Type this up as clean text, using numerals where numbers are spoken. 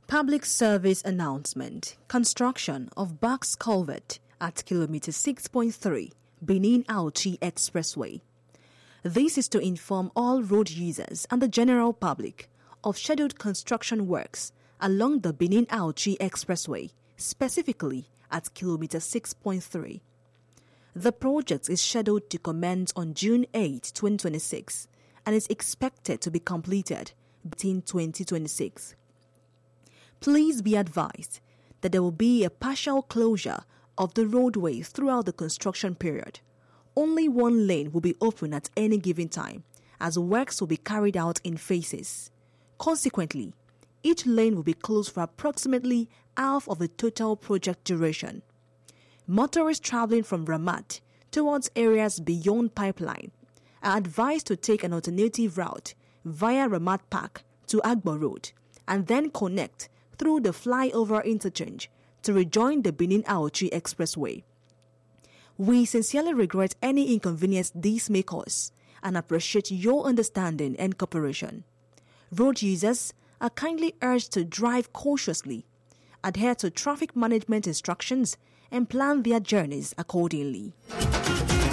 Public service announcement. Construction of Box Culvert at kilometer 6.3 Benin Auchi Expressway. This is to inform all road users and the general public of scheduled construction works along the Benin Auchi Expressway, specifically at kilometer 6.3. The project is scheduled to commence on June 8, 2026 and is expected to be completed between 2026. Please be advised that there will be a partial closure of the roadway throughout the construction period. Only one lane will be open at any given time, as works will be carried out in phases. Consequently, each lane will be closed for approximately half of the total project duration. Motorists traveling from Ramat towards areas beyond Pipeline are advised to take an alternative route via Ramat Park to Agbo Road and then connect through the flyover interchange to rejoin the Benin Auchi Expressway. We sincerely regret any inconvenience this may cause and appreciate your understanding and cooperation. Road users are kindly urged to drive cautiously, adhere to traffic management instructions, and plan their journeys accordingly.